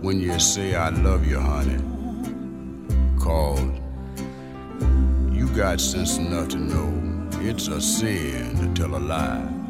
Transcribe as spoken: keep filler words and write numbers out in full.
when you say I love you, honey. 'Cause you got sense enough to know it's a sin to tell a lie.